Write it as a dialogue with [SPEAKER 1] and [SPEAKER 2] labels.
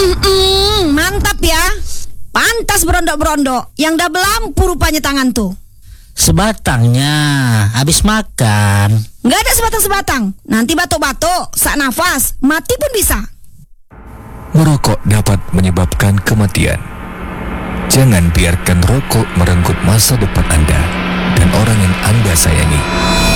[SPEAKER 1] Mantap ya. Pantas berondok-berondok. Yang dah belampu rupanya tangan tuh.
[SPEAKER 2] Sebatangnya habis makan.
[SPEAKER 1] Nggak ada sebatang-sebatang. Nanti batuk-batuk, sak nafas, mati pun bisa.
[SPEAKER 3] Merokok dapat menyebabkan kematian. Jangan biarkan rokok merenggut masa depan Anda dan orang yang Anda sayangi.